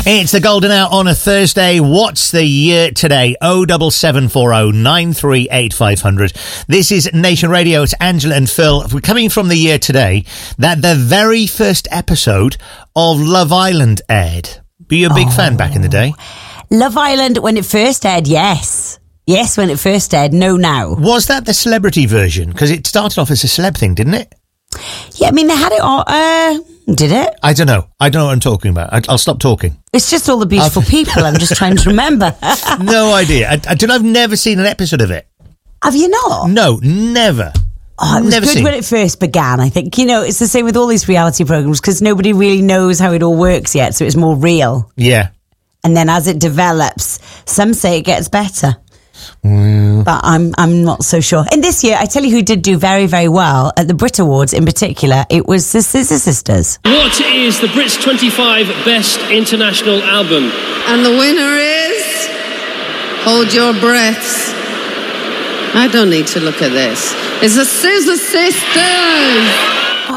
It's the golden hour on a Thursday. What's the year today? 07740 938 500. This is Nation Radio. It's Angela and Phil. We're coming from the year today that the very first episode of Love Island aired. Were you a big fan back in the day? Love Island, when it first aired, yes. Yes, when it first aired, no now. Was that the celebrity version? Because it started off as a celeb thing, didn't it? Yeah, I mean, they had it all. Did it? I don't know. I don't know what I'm talking about. I'll stop talking. It's just all the beautiful people. I'm just trying to remember. No idea. I've never seen an episode of it. Have you not? No, never. Oh, it was good when it first began, I think. You know, it's the same with all these reality programs because nobody really knows how it all works yet, so it's more real. Yeah. And then as it develops, some say it gets better. But I'm not so sure. And this year, I tell you who did do very, very well at the Brit Awards in particular. It was the Scissor Sisters. What is the Brits 25 Best International Album? And the winner is... Hold your breaths. I don't need to look at this. It's the Scissor Sisters.